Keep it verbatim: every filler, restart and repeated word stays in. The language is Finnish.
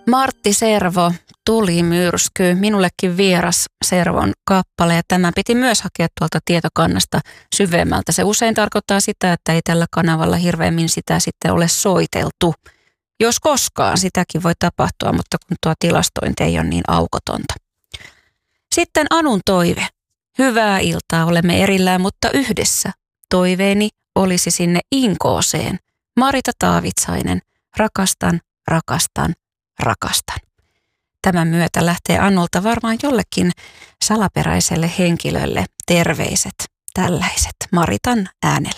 Martti Servo, Tulimyrsky, minullekin vieras Servon kappale, ja tämä piti myös hakea tuolta tietokannasta syvemmältä. Se usein tarkoittaa sitä, että ei tällä kanavalla hirveämmin sitä sitten ole soiteltu. Jos koskaan, sitäkin voi tapahtua, mutta kun tuo tilastointi ei ole niin aukotonta. Sitten Anun toive. Hyvää iltaa, olemme erillään, mutta yhdessä. Toiveeni olisi sinne Inkooseen. Marita Taavitsainen, rakastan, rakastan, rakastan. Tämän myötä lähtee Annulta varmaan jollekin salaperäiselle henkilölle terveiset, tällaiset Maritan äänellä.